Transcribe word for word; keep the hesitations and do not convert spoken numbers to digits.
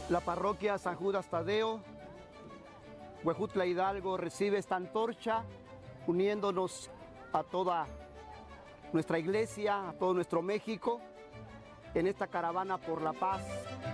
La parroquia San Judas Tadeo, Huejutla Hidalgo, recibe esta antorcha uniéndonos a toda nuestra iglesia, a todo nuestro México, en esta caravana por la paz.